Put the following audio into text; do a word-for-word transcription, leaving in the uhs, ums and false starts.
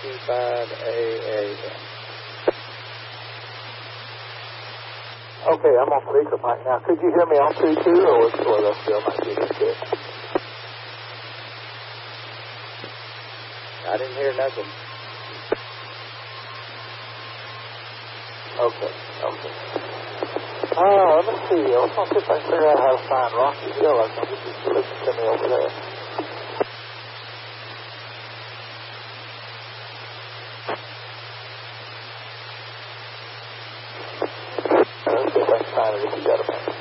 five A A. Okay, I'm on speaker right now. Could you hear me on two two, or was or that still might be this good? I didn't hear nothing. Okay, okay. Uh, let me see. I was going to see if I can figure out how to find Rocky Hill. I was going to get you to listen to me over there. Let's see if I can find it if you got a minute.